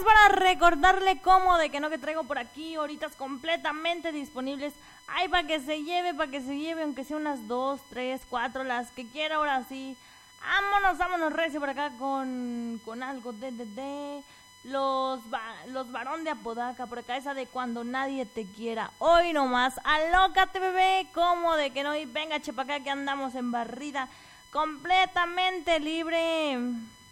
para recordarle cómo de que no que traigo por aquí horitas completamente disponibles. Ay, para que se lleve, aunque sea unas 2, 3, 4, las que quiera, ahora sí. Vámonos recio por acá con algo de los varón de Apodaca, por acá esa de cuando nadie te quiera. Hoy nomás, alócate bebé, como de que no, y venga chepa acá que andamos en barrida completamente libre.